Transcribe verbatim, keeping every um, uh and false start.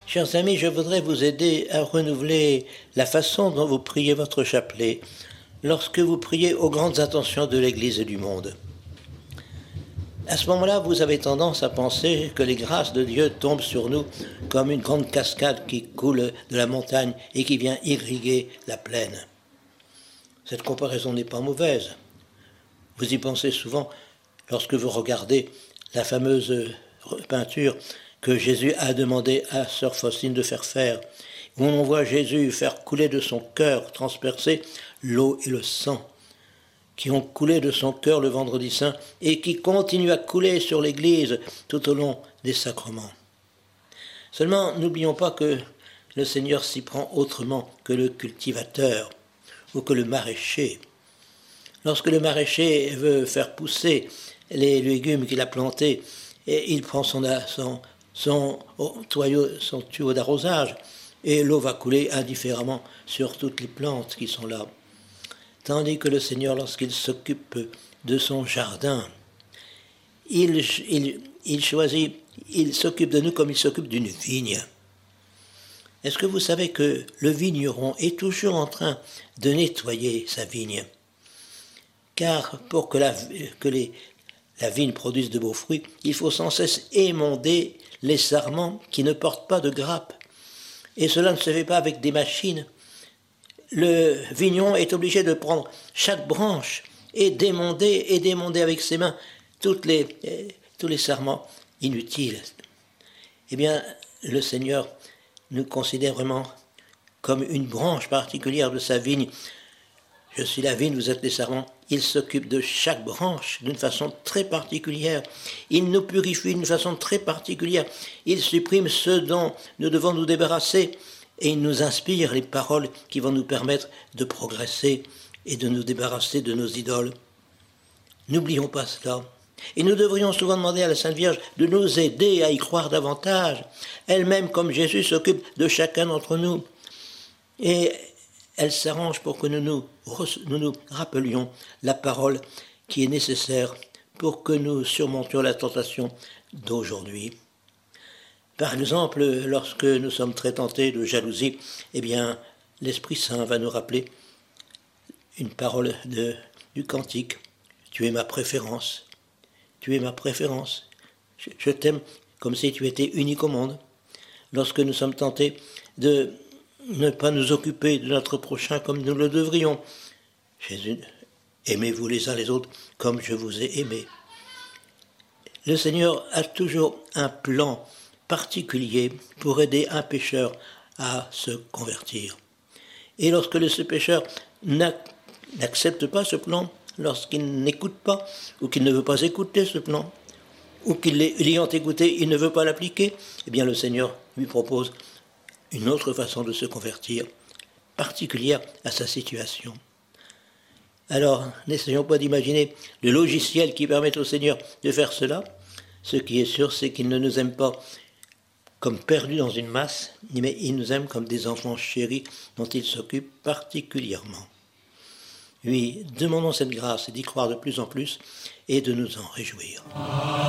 Chers amis, je voudrais vous aider à renouveler la façon dont vous priez votre chapelet lorsque vous priez aux grandes intentions de l'Église et du monde. À ce moment-là, vous avez tendance à penser que les grâces de Dieu tombent sur nous comme une grande cascade qui coule de la montagne et qui vient irriguer la plaine. Cette comparaison n'est pas mauvaise. Vous y pensez souvent lorsque vous regardez la fameuse peinture que Jésus a demandé à sœur Faustine de faire faire, où on voit Jésus faire couler de son cœur transpercé l'eau et le sang, qui ont coulé de son cœur le vendredi saint et qui continuent à couler sur l'Église tout au long des sacrements. Seulement, n'oublions pas que le Seigneur s'y prend autrement que le cultivateur ou que le maraîcher. Lorsque le maraîcher veut faire pousser les légumes qu'il a plantés, et il prend son, son, son, tuyau, son tuyau d'arrosage et l'eau va couler indifféremment sur toutes les plantes qui sont là. Tandis que le Seigneur, lorsqu'il s'occupe de son jardin, il, il, il choisit, il s'occupe de nous comme il s'occupe d'une vigne. Est-ce que vous savez que le vigneron est toujours en train de nettoyer sa vigne? Car pour que la, que les, la vigne produise de beaux fruits, il faut sans cesse émonder les sarments qui ne portent pas de grappes. Et cela ne se fait pas avec des machines. Le vigneron est obligé de prendre chaque branche et d'émonder et d'émonder avec ses mains toutes les, eh, tous les sarments inutiles. Eh bien, le Seigneur nous considère vraiment comme une branche particulière de sa vigne. Je suis la vigne, vous êtes les sarments. Il s'occupe de chaque branche d'une façon très particulière. Il nous purifie d'une façon très particulière. Il supprime ce dont nous devons nous débarrasser et il nous inspire les paroles qui vont nous permettre de progresser et de nous débarrasser de nos idoles. N'oublions pas cela. Et nous devrions souvent demander à la Sainte Vierge de nous aider à y croire davantage. Elle-même, comme Jésus, s'occupe de chacun d'entre nous. Et elle s'arrange pour que nous nous, nous nous rappelions la parole qui est nécessaire pour que nous surmontions la tentation d'aujourd'hui. Par exemple, lorsque nous sommes très tentés de jalousie, eh bien, l'Esprit Saint va nous rappeler une parole de, du cantique. Tu es ma préférence. Tu es ma préférence. Je, je t'aime comme si tu étais unique au monde. Lorsque nous sommes tentés de ne pas nous occuper de notre prochain comme nous le devrions. Jésus, aimez-vous les uns les autres comme je vous ai aimé. Le Seigneur a toujours un plan particulier pour aider un pécheur à se convertir. Et lorsque ce pécheur n'accepte pas ce plan, lorsqu'il n'écoute pas, ou qu'il ne veut pas écouter ce plan, ou qu'il l'ayant écouté, il ne veut pas l'appliquer, eh bien le Seigneur lui propose une autre façon de se convertir, particulière à sa situation. Alors, n'essayons pas d'imaginer le logiciel qui permet au Seigneur de faire cela. Ce qui est sûr, c'est qu'il ne nous aime pas comme perdus dans une masse, mais il nous aime comme des enfants chéris dont il s'occupe particulièrement. Oui, demandons cette grâce d'y croire de plus en plus et de nous en réjouir.